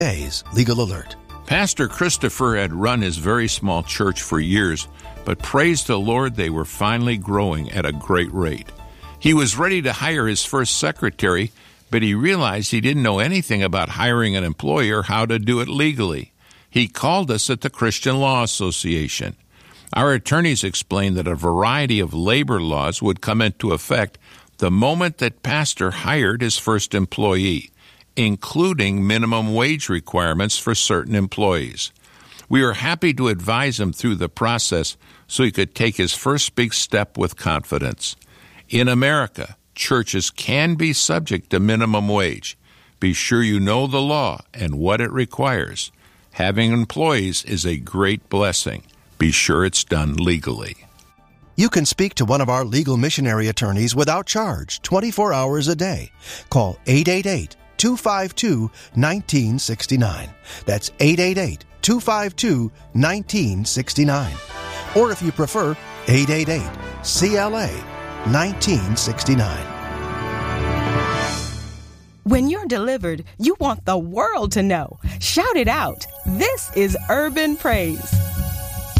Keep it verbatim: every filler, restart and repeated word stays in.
Today's Legal Alert. Pastor Christopher had run his very small church for years, but praise the Lord, they were finally growing at a great rate. He was ready to hire his first secretary, but he realized he didn't know anything about hiring an employee or how to do it legally. He called us at the Christian Law Association. Our attorneys explained that a variety of labor laws would come into effect the moment that Pastor hired his first employee, including minimum wage requirements for certain employees. We were happy to advise him through the process so he could take his first big step with confidence. In America, churches can be subject to minimum wage. Be sure you know the law and what it requires. Having employees is a great blessing. Be sure it's done legally. You can speak to one of our legal missionary attorneys without charge, twenty-four hours a day. Call eight eight eight, two five two, one nine six nine. That's eight eight eight, two five two, one nine six nine. Or if you prefer, eight eight eight, C L A, one nine six nine. When you're delivered, you want the world to know. Shout it out. This is Urban Praise.